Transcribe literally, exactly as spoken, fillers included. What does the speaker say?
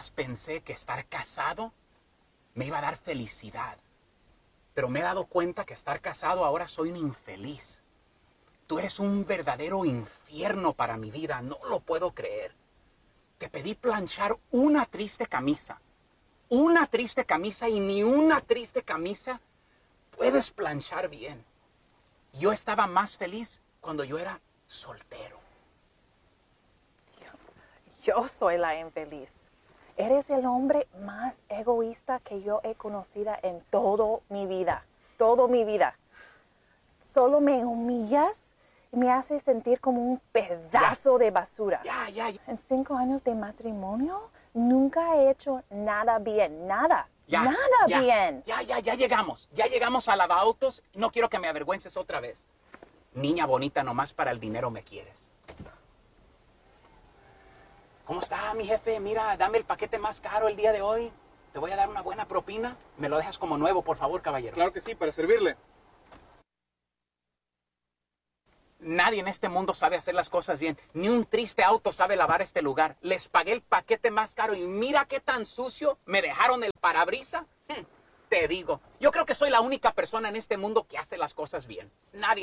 Jamás pensé que estar casado me iba a dar felicidad. Pero me he dado cuenta que estar casado ahora soy un infeliz. Tú eres un verdadero infierno para mi vida, no lo puedo creer. Te pedí planchar una triste camisa. Una triste camisa y ni una triste camisa puedes planchar bien. Yo estaba más feliz cuando yo era soltero. Yo soy la infeliz. Eres el hombre más egoísta que yo he conocido en toda mi vida. Toda mi vida. Solo me humillas y me haces sentir como un pedazo Ya. de basura. Ya, ya, ya. En cinco años de matrimonio, nunca he hecho nada bien. Nada. Ya, nada ya, bien. Ya, ya, ya llegamos. Ya llegamos a lavautos. No quiero que me avergüences otra vez. Niña bonita, nomás para el dinero me quieres. ¿Cómo está, mi jefe? Mira, dame el paquete más caro el día de hoy. Te voy a dar una buena propina. Me lo dejas como nuevo, por favor, caballero. Claro que sí, para servirle. Nadie en este mundo sabe hacer las cosas bien. Ni un triste auto sabe lavar este lugar. Les pagué el paquete más caro y mira qué tan sucio me dejaron el parabrisa. Hmm, te digo, yo creo que soy la única persona en este mundo que hace las cosas bien. Nadie